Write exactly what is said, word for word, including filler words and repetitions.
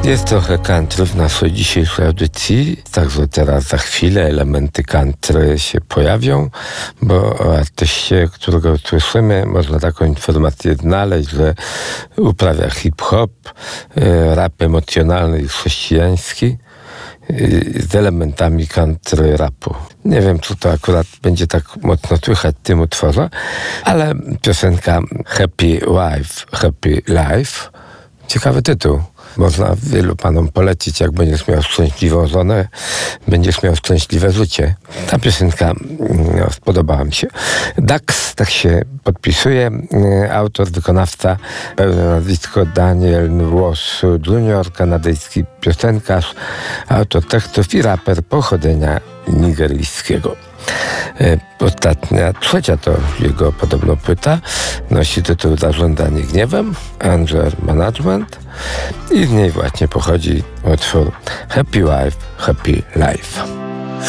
Jest trochę country w naszej dzisiejszej audycji, także teraz za chwilę elementy country się pojawią, bo o artyście, którego słyszymy, można taką informację znaleźć, że uprawia hip-hop, rap emocjonalny i chrześcijański z elementami country rapu. Nie wiem, czy to akurat będzie tak mocno słychać w tym utworze, ale piosenka Happy Wife, Happy Life, ciekawy tytuł. Można wielu panom polecić, jak będziesz miał szczęśliwą żonę, będziesz miał szczęśliwe życie. Ta piosenka no, spodobała mi się. Dax, tak się podpisuje, autor, wykonawca, pełne nazwisko Daniel Nwosu junior, kanadyjski piosenkarz, autor tekstów i raper pochodzenia nigeryjskiego. Ostatnia, trzecia to jego podobno płyta, nosi tytuł Zarządzanie gniewem, Anger Management i z niej właśnie pochodzi utwór Happy Wife, Happy Life.